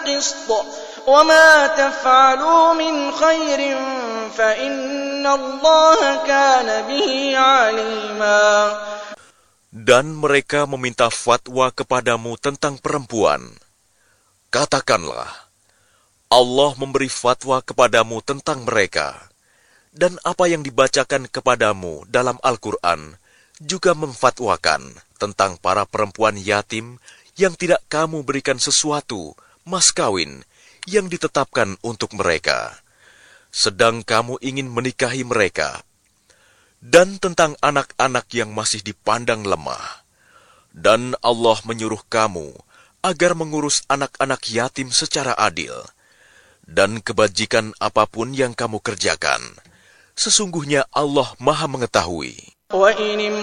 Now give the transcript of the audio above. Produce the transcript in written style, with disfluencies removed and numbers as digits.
الْقِسْطِ وَمَا تَفْعَلُوا مِنْ خَيْرٍ فَإِنَّ اللَّهَ كَانَ بِهِ عَلِيمًا. Dan mereka meminta fatwa kepadamu tentang perempuan. Katakanlah, Allah memberi fatwa kepadamu tentang mereka, dan apa yang dibacakan kepadamu dalam Al-Quran juga memfatwakan tentang para perempuan yatim yang tidak kamu berikan sesuatu, mas kawin, yang ditetapkan untuk mereka, sedang kamu ingin menikahi mereka, dan tentang anak-anak yang masih dipandang lemah. Dan Allah menyuruh kamu agar mengurus anak-anak yatim secara adil. Dan kebajikan apapun yang kamu kerjakan, sesungguhnya Allah Maha Mengetahui.